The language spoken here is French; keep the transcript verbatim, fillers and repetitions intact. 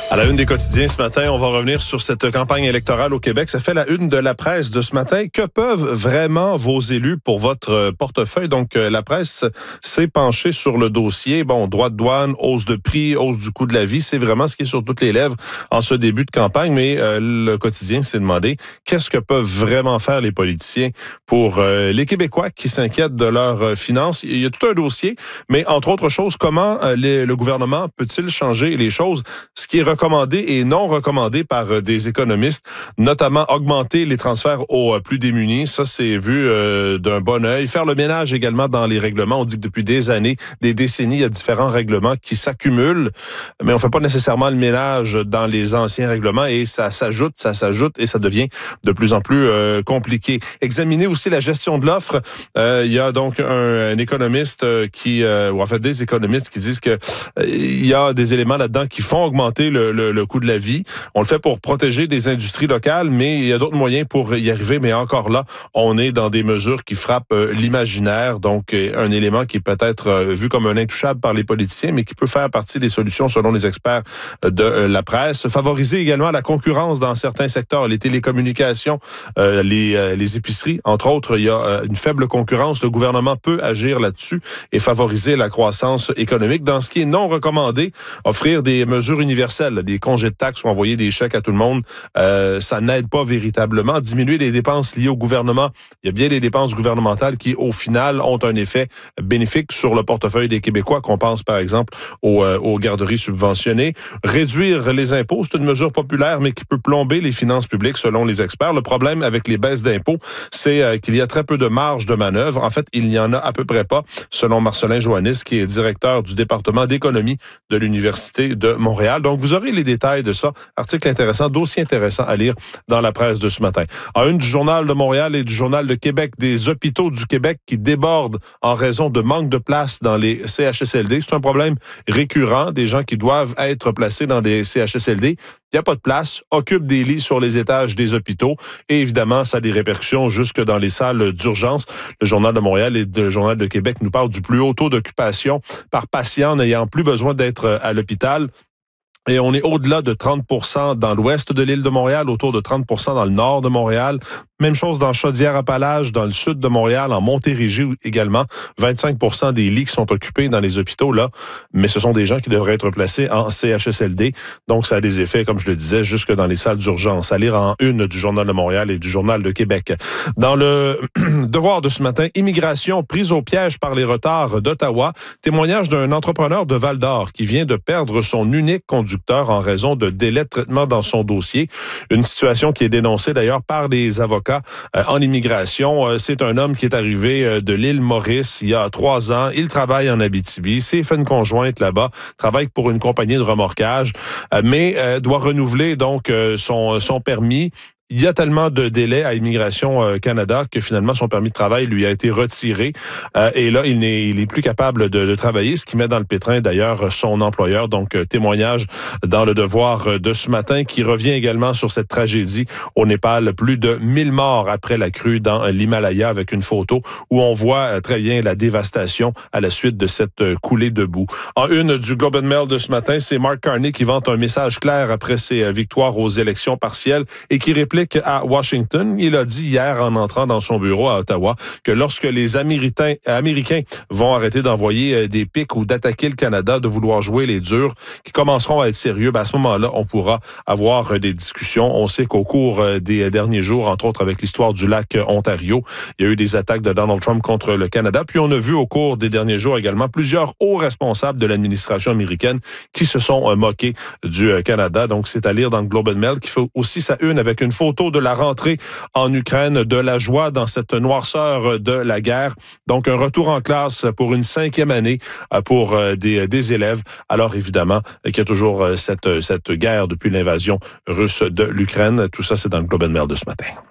À la une des quotidiens ce matin, on va revenir sur cette campagne électorale au Québec. Ça fait la une de la presse de ce matin. Que peuvent vraiment vos élus pour votre portefeuille? Donc, la presse s'est penchée sur le dossier. Bon, droits de douane, hausse de prix, hausse du coût de la vie. C'est vraiment ce qui est sur toutes les lèvres en ce début de campagne. Mais euh, le quotidien s'est demandé qu'est-ce que peuvent vraiment faire les politiciens pour euh, les Québécois qui s'inquiètent de leurs euh, finances. Il y a tout un dossier, mais entre autres choses, comment euh, les, le gouvernement peut-il changer les choses? Ce qui est recommandé et non recommandé par des économistes, notamment augmenter les transferts aux plus démunis. Ça, c'est vu euh, d'un bon œil. Faire le ménage également dans les règlements. On dit que depuis des années, des décennies, il y a différents règlements qui s'accumulent, mais on fait pas nécessairement le ménage dans les anciens règlements et ça s'ajoute, ça s'ajoute et ça devient de plus en plus euh, compliqué. Examiner aussi la gestion de l'offre. Euh, il y a donc un, un économiste qui, euh, ou en fait des économistes qui disent que euh, il y a des éléments là-dedans qui font augmenter le Le, le coût de la vie. On le fait pour protéger des industries locales, mais il y a d'autres moyens pour y arriver. Mais encore là, on est dans des mesures qui frappent euh, l'imaginaire. Donc, euh, un élément qui est peut-être euh, vu comme un intouchable par les politiciens, mais qui peut faire partie des solutions selon les experts euh, de euh, la presse. Favoriser également la concurrence dans certains secteurs, les télécommunications, euh, les, euh, les épiceries. Entre autres, il y a euh, une faible concurrence. Le gouvernement peut agir là-dessus et favoriser la croissance économique. Dans ce qui est non recommandé, offrir des mesures universelles, des congés de taxes ou envoyer des chèques à tout le monde, euh, ça n'aide pas véritablement. Diminuer les dépenses liées au gouvernement. Il y a bien des dépenses gouvernementales qui, au final, ont un effet bénéfique sur le portefeuille des Québécois, qu'on pense par exemple aux, euh, aux garderies subventionnées. Réduire les impôts, c'est une mesure populaire, mais qui peut plomber les finances publiques selon les experts. Le problème avec les baisses d'impôts, c'est euh, qu'il y a très peu de marge de manœuvre. En fait, il n'y en a à peu près pas, selon Marcelin Joannis, qui est directeur du département d'économie de l'Université de Montréal. Donc, vous aurez les détails de ça. Article intéressant, dossier intéressant à lire dans la presse de ce matin. En une du Journal de Montréal et du Journal de Québec, des hôpitaux du Québec qui débordent en raison de manque de place dans les C H S L D. C'est un problème récurrent, des gens qui doivent être placés dans des C H S L D. Il n'y a pas de place, occupent des lits sur les étages des hôpitaux et évidemment, ça a des répercussions jusque dans les salles d'urgence. Le Journal de Montréal et le Journal de Québec nous parlent du plus haut taux d'occupation par patient n'ayant plus besoin d'être à l'hôpital. Et on est au-delà de trente pour cent dans l'ouest de l'île de Montréal, autour de trente pour cent dans le nord de Montréal. Même chose dans Chaudière-Appalaches, dans le sud de Montréal, en Montérégie également. vingt-cinq pour cent des lits qui sont occupés dans les hôpitaux, là. Mais ce sont des gens qui devraient être placés en C H S L D. Donc, ça a des effets, comme je le disais, jusque dans les salles d'urgence. À lire en une du Journal de Montréal et du Journal de Québec. Dans le devoir de ce matin, immigration prise au piège par les retards d'Ottawa. Témoignage d'un entrepreneur de Val-d'Or qui vient de perdre son unique conducteur en raison de délais de traitement dans son dossier. Une situation qui est dénoncée d'ailleurs par les avocats euh, en immigration. Euh, c'est un homme qui est arrivé euh, de l'île Maurice il y a trois ans. Il travaille en Abitibi, s'est fait une conjointe là-bas, travaille pour une compagnie de remorquage, euh, mais euh, doit renouveler donc euh, son, son permis. Il y a tellement de délais à Immigration euh, Canada que finalement son permis de travail lui a été retiré euh, et là il n'est il est plus capable de, de travailler, ce qui met dans le pétrin d'ailleurs son employeur. Donc euh, témoignage dans le devoir de ce matin qui revient également sur cette tragédie au Népal. Plus de mille morts après la crue dans l'Himalaya avec une photo où on voit euh, très bien la dévastation à la suite de cette euh, coulée de boue. En une du Globe and Mail de ce matin, c'est Mark Carney qui vante un message clair après ses euh, victoires aux élections partielles et qui réplique à Washington. Il a dit hier en entrant dans son bureau à Ottawa que lorsque les Américains, Américains vont arrêter d'envoyer des pics ou d'attaquer le Canada, de vouloir jouer les durs, qui commenceront à être sérieux, ben à ce moment-là, on pourra avoir des discussions. On sait qu'au cours des derniers jours, entre autres avec l'histoire du lac Ontario, il y a eu des attaques de Donald Trump contre le Canada. Puis on a vu au cours des derniers jours également plusieurs hauts responsables de l'administration américaine qui se sont moqués du Canada. Donc c'est à lire dans le Globe and Mail qui fait aussi sa une avec une photo de la rentrée en Ukraine, de la joie dans cette noirceur de la guerre. Donc, un retour en classe pour une cinquième année pour des, des élèves. Alors, évidemment, qu'il y a toujours cette, cette guerre depuis l'invasion russe de l'Ukraine. Tout ça, c'est dans le Globe and Mail de ce matin.